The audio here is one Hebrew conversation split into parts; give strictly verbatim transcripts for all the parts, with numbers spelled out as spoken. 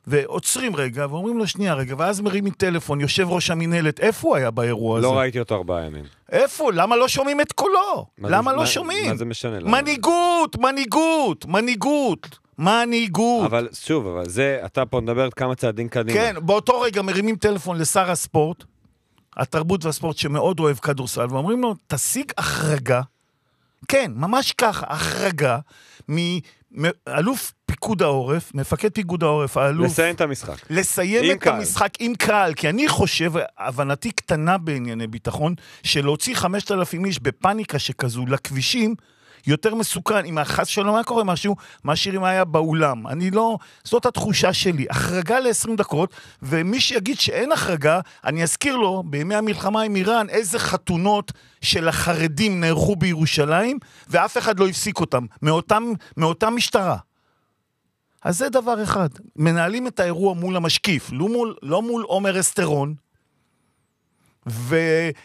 ועוצרים רגע, ואומרים לו שנייה רגע, ואז מרימים טלפון, יושב ראש המנהלת, איפה הוא היה באירוע הזה? לא ראיתי אותו ארבעה ימים. איפה? למה לא שומעים את קולו? למה לא שומעים? מה זה משנה? מנהיגות, מנהיגות, מנהיגות, מנהיגות. אבל שוב, אבל זה, אתה פה מדבר כמה צעדים קדימה. כן, באותו רגע מרימים טלפון לשר הספורט, התרבות והספורט שמאוד אוהב כדורסל, ואומרים לו, תשיג החרגה, כן, ממש ככה, החרגה, מאלוף פיקוד העורף, מפקד פיקוד העורף, האלוף... לסיים את המשחק. לסיים את המשחק עם קהל, כי אני חושב, הבנתי קטנה בענייני ביטחון, שלהוציא חמשת אלפים איש בפניקה שכזו לכבישים, יותר מסוכן, אם החס שלו מה קורה משהו, מאשר אם היה באולם. אני לא, זאת התחושה שלי. החרגה ל-עשרים דקות, ומי שיגיד שאין החרגה, אני אזכיר לו, בימי המלחמה עם איראן, איזה חתונות של החרדים נערכו בירושלים, ואף אחד לא הפסיק אותם, מאותם, מאותם משטרה. אז זה דבר אחד. מנהלים את האירוע מול המשקיף, לא מול, לא מול עומר אסטרון, ו...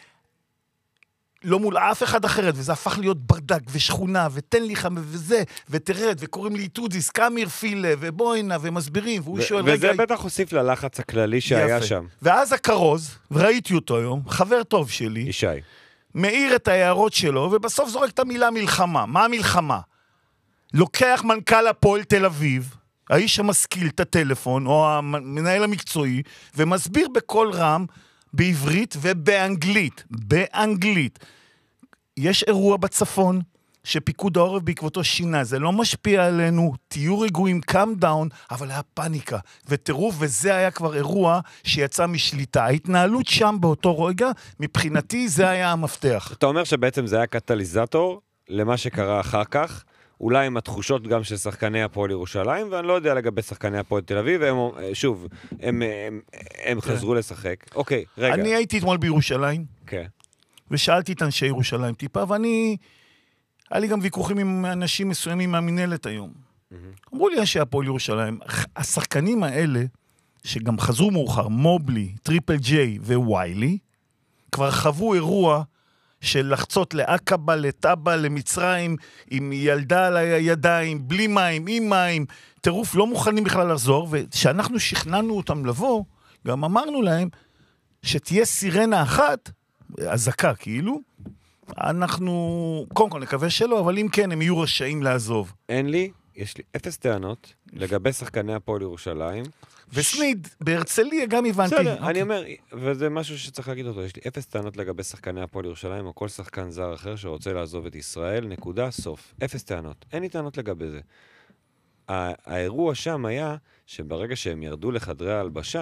לא מול אף אחד אחרת, וזה הפך להיות ברדק ושכונה, ותן לי חם וזה, ותרד, וקוראים לי טודיס, קאמיר פילה, ובואינה, ומסבירים, והוא שואל רגע... וזה בטח הוסיף ללחץ הכללי שהיה שם. ואז הקרוז, וראיתי אותו היום, חבר טוב שלי, ישי, מאיר את ההערות שלו, ובסוף זורק את המילה מלחמה. מה המלחמה? לוקח מנכ"ל הפועל תל אביב, האיש המשכיל את הטלפון, או המנהל המקצועי, ומסביר בכל רם, בעברית ובאנגלית, באנגלית. יש אירוע בצפון שפיקוד העורף בעקבותו שינה, זה לא משפיע עלינו, תהיו רגועים, calm down, אבל היה פאניקה וטירוף, וזה היה כבר אירוע שיצא משליטה. ההתנהלות שם באותו רגע, מבחינתי זה היה המפתח. אתה אומר שבעצם זה היה קטליזטור למה שקרה אחר כך, אולי עם התחושות גם של שחקני הפועל ירושלים, ואני לא יודע לגבי שחקני הפועל תל אביב, והם, שוב, הם, הם, הם חזרו לשחק. אוקיי, רגע. אני הייתי אתמול בירושלים, כן. ושאלתי את אנשי ירושלים טיפה, ואני, היה לי גם ויכוחים עם אנשים מסוימים מהמנהלת היום. אמרו לי אנשי הפועל ירושלים, השחקנים האלה, שגם חזרו מאוחר, מובלי, טריפל ג'יי וויילי, כבר חוו אירוע של לחצות לעקבה, לטאבה, למצרים, עם ילדה על הידיים, בלי מים, עם מים, טירוף, לא מוכנים בכלל לחזור, ושאנחנו שכנענו אותם לבוא, גם אמרנו להם, שתהיה סירנה אחת, הזקה כאילו, אנחנו, קודם כל נקווה שלא, אבל אם כן, הם יהיו רשאים לעזוב. אין לי, יש לי אפס טענות, לגבי שחקני הפועל ירושלים, וסניד, בהרצליה גם הבנתי. בסדר, אני אומר, וזה משהו שצריך להגיד אותו, יש לי אפס טענות לגבי שחקני הפועל ירושלים, או כל שחקן זר אחר שרוצה לעזוב את ישראל, נקודה, סוף. אפס טענות. אין לי טענות לגבי זה. האירוע שם היה, שברגע שהם ירדו לחדרי ההלבשה,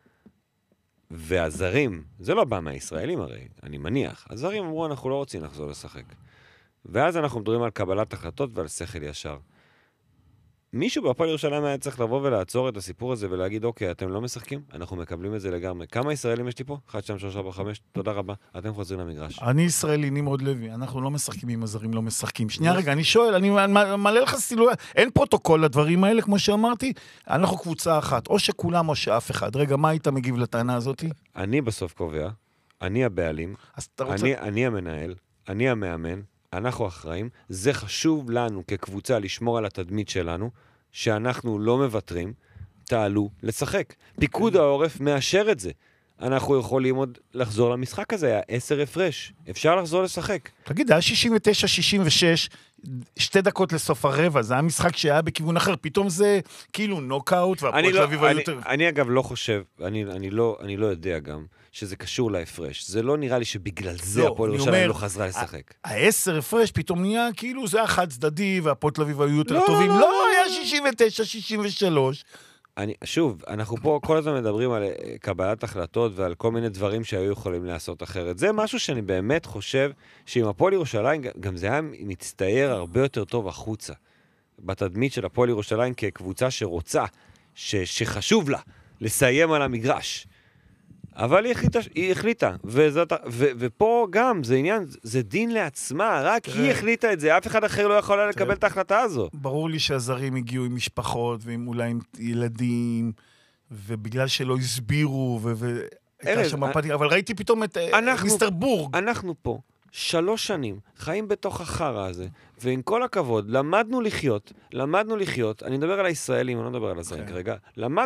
והזרים, זה לא בא מהישראלים הרי, אני מניח, הזרים אמרו, אנחנו לא רוצים לחזור לשחק. ואז אנחנו מדברים על קבלת החלטות ועל שכל ישר. מישהו בהפועל ירושלים היה צריך לבוא ולעצור את הסיפור הזה ולהגיד, אוקיי, אתם לא משחקים? אנחנו מקבלים את זה לגמרי. כמה ישראלים יש לי פה? אחת, שתיים, שלוש, ארבע, חמש, תודה רבה. אתם חוזרים למגרש. אני ישראלי, נמרוד לוי, אנחנו לא משחקים אם הזרים לא משחקים. שנייה רגע, אני שואל, אני מלא לך סילואל, אין פרוטוקול לדברים האלה, כמו שאמרתי, אנחנו קבוצה אחת, או שכולם או שאף אחד. רגע, מה היית מגיב לטענה הזאת? אני בסוף קובע, אני הבעלים, אני, אני המנהל, אני המאמן, אנחנו אחראים, זה חשוב לנו כקבוצה לשמור על התדמית שלנו, שאנחנו לא מבטרים, תעלו לשחק. פיקוד העורף מאשר את זה. אנחנו יכולים עוד לחזור למשחק הזה, היה עשר הפרש. אפשר לחזור לשחק. תגיד, היה שישים ותשע שישים ושש, שתי דקות לסוף הרבע, זה היה משחק שהיה בכיוון אחר, פתאום זה כאילו נוקאוט, והפועל תל אביב היו יותר... אני אגב לא חושב, אני, אני, לא, אני לא יודע גם, שזה קשור להפרש. זה לא נראה לי שבגלל זה הפועל ירושלים לא חזרה לשחק. העשר הפרש פתאום נהיה כאילו זה היה חד צדדי, והפועל תל אביב היו יותר טובים. לא, היה שישים ותשע שישים ושלוש. אני, שוב, אנחנו פה כל הזמן מדברים על קבלת החלטות ועל כל מיני דברים שהיו יכולים לעשות אחרת. זה משהו שאני באמת חושב שעם הפועל ירושלים, גם זה היה מצטייר הרבה יותר טוב החוצה. בתדמית של הפועל ירושלים כקבוצה שרוצה, ש, שחשוב לה, לסיים על המגרש. אבל היא החליטה, היא החליטה, וזאת, ו, ופה גם זה עניין, זה דין לעצמה, רק תראה, היא החליטה את זה, אף אחד אחר לא יכול לקבל תראה, את ההחלטה הזו. ברור לי שהזרים הגיעו עם משפחות, ועם אולי עם ילדים, ובגלל שלא הסבירו, והייתה שם פתיחה, אבל ראיתי פתאום את אנחנו, מיסטר בורג. אנחנו פה שלוש שנים חיים בתוך החרה הזה, ועם כל הכבוד, למדנו לחיות, למדנו לחיות, אני מדבר על הישראלים, אני לא מדבר על הזרים כרגע, למדנו